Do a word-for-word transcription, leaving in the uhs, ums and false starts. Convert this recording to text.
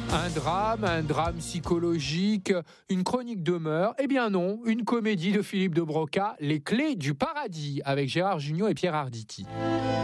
Un drame, un drame psychologique, une chronique de meurtre. Eh bien non, une comédie de Philippe de Broca, Les Clés du Paradis, avec Gérard Jugnot et Pierre Arditi.